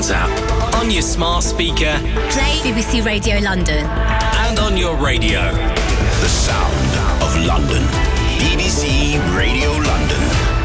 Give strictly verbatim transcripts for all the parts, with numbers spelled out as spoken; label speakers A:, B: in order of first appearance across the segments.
A: Podcasts app, on your smart speaker,
B: play B B C Radio London,
A: and on your radio.
C: The sound of London. B B C Radio London.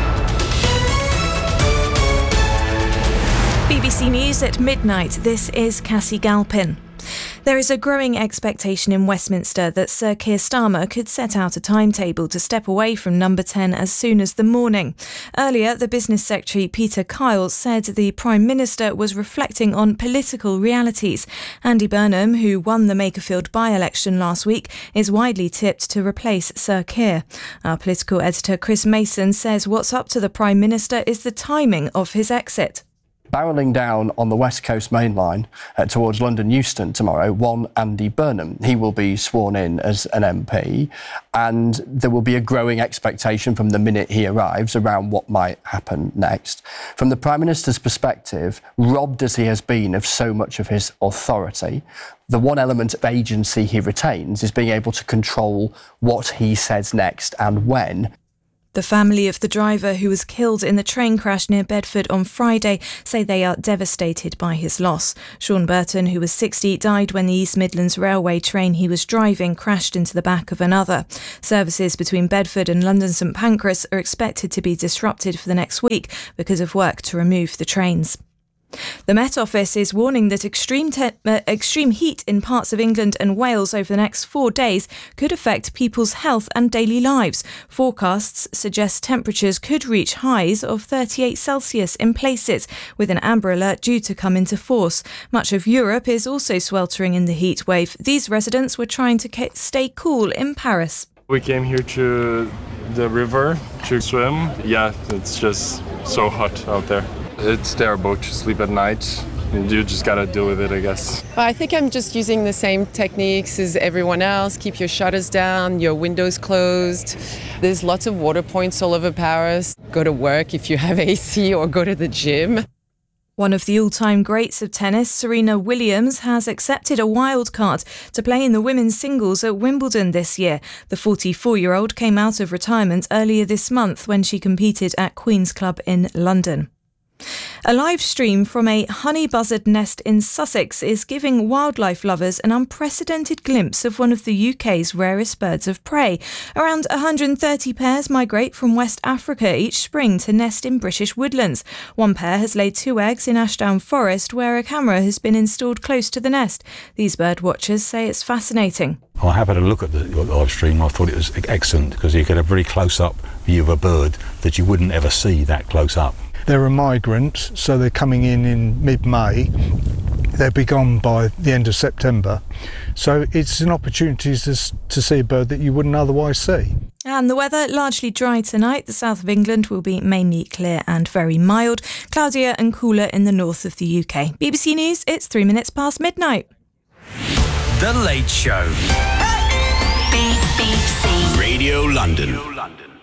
D: B B C News at midnight. This is Cassie Galpin. There is a growing expectation in Westminster that Sir Keir Starmer could set out a timetable to step away from Number ten as soon as the morning. Earlier, the Business Secretary Peter Kyle said the Prime Minister was reflecting on political realities. Andy Burnham, who won the Makerfield by-election last week, is widely tipped to replace Sir Keir. Our political editor Chris Mason says what's up to the Prime Minister is the timing of his exit.
E: Barrelling down on the West Coast Main Line uh, towards London Euston tomorrow, one Andy Burnham. He will be sworn in as an M P, and there will be a growing expectation from the minute he arrives around what might happen next. From the Prime Minister's perspective, robbed as he has been of so much of his authority, the one element of agency he retains is being able to control what he says next and when.
D: The family of the driver who was killed in the train crash near Bedford on Friday say they are devastated by his loss. Sean Burton, who was sixty, died when the East Midlands Railway train he was driving crashed into the back of another. Services between Bedford and London St Pancras are expected to be disrupted for the next week because of work to remove the trains. The Met Office is warning that extreme te- uh, extreme heat in parts of England and Wales over the next four days could affect people's health and daily lives. Forecasts suggest temperatures could reach highs of thirty-eight Celsius in places, with an amber alert due to come into force. Much of Europe is also sweltering in the heat wave. These residents were trying to ca- stay cool in Paris.
F: We came here to the river to swim. Yeah, it's just so hot out there. It's terrible to sleep at night. You just gotta deal with it, I guess.
G: I think I'm just using the same techniques as everyone else. Keep your shutters down, your windows closed. There's lots of water points all over Paris. Go to work if you have A C or go to the gym.
D: One of the all-time greats of tennis, Serena Williams, has accepted a wild card to play in the women's singles at Wimbledon this year. The forty-four-year-old came out of retirement earlier this month when she competed at Queen's Club in London. A live stream from a honey buzzard nest in Sussex is giving wildlife lovers an unprecedented glimpse of one of the U K's rarest birds of prey. Around one hundred thirty pairs migrate from West Africa each spring to nest in British woodlands. One pair has laid two eggs in Ashdown Forest, where a camera has been installed close to the nest. These bird watchers say it's fascinating.
H: I happened to look at the live stream. I thought it was excellent because you get a very close-up view of a bird that you wouldn't ever see that close up.
I: They're a migrant, so they're coming in in mid-May. They'll be gone by the end of September. So it's an opportunity to, to see a bird that you wouldn't otherwise see.
D: And the weather, largely dry tonight. The south of England will be mainly clear and very mild. Cloudier and cooler in the north of the U K. B B C News, it's three minutes past midnight.
A: The Late Show.
C: B B C Radio London.